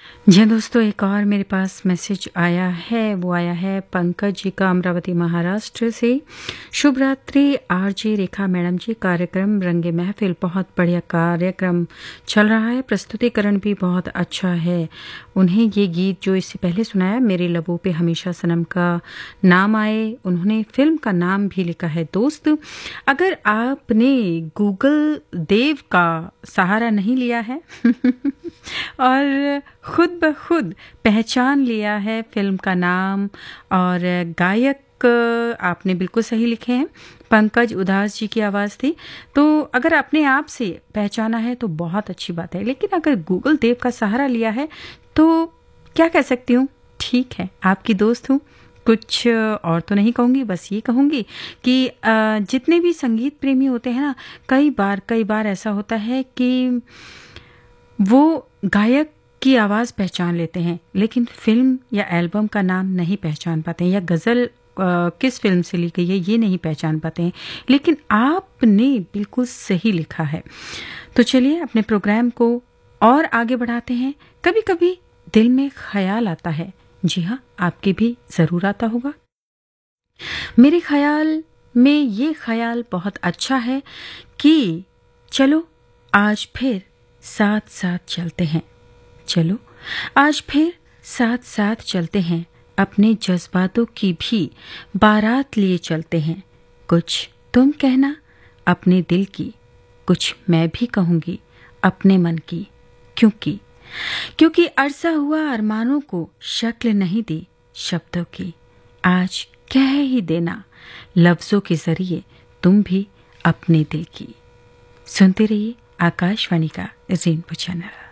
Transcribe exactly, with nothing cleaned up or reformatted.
जी दोस्तों, एक और मेरे पास मैसेज आया है। वो आया है पंकज जी का, अमरावती महाराष्ट्र से। शुभ रात्रि आरजे रेखा मैडम जी, कार्यक्रम रंगे महफिल बहुत बढ़िया कार्यक्रम चल रहा है, प्रस्तुतिकरण भी बहुत अच्छा है। उन्हें ये गीत जो इससे पहले सुनाया, मेरे लबों पे हमेशा सनम का नाम आए, उन्होंने फिल्म का नाम भी लिखा है। दोस्त, अगर आपने गूगल देव का सहारा नहीं लिया है और खुद ब खुद पहचान लिया है फिल्म का नाम और गायक, आपने बिल्कुल सही लिखे हैं, पंकज उदास जी की आवाज़ थी। तो अगर अपने आप से पहचाना है तो बहुत अच्छी बात है, लेकिन अगर गूगल देव का सहारा लिया है तो क्या कह सकती हूँ, ठीक है, आपकी दोस्त हूँ, कुछ और तो नहीं कहूँगी। बस ये कहूँगी कि जितने भी संगीत प्रेमी होते हैं ना, कई बार कई बार ऐसा होता है कि वो गायक की आवाज़ पहचान लेते हैं, लेकिन फिल्म या एल्बम का नाम नहीं पहचान पाते हैं, या गज़ल किस फिल्म से ली गई है ये नहीं पहचान पाते हैं। लेकिन आपने बिल्कुल सही लिखा है। तो चलिए अपने प्रोग्राम को और आगे बढ़ाते हैं। कभी कभी दिल में ख्याल आता है, जी हाँ, आपके भी ज़रूर आता होगा। मेरे ख्याल में ये ख्याल बहुत अच्छा है कि चलो आज फिर साथ साथ चलते हैं, चलो आज फिर साथ साथ चलते हैं, अपने जज्बातों की भी बारात लिए चलते हैं। कुछ तुम कहना अपने दिल की, कुछ मैं भी कहूँगी अपने मन की, क्योंकि क्योंकि अरसा हुआ अरमानों को शक्ल नहीं दी शब्दों की। आज कह ही देना लफ्ज़ों के जरिए तुम भी अपने दिल की। सुनते रहिए आकाशवाणी का रेनबो चैनल।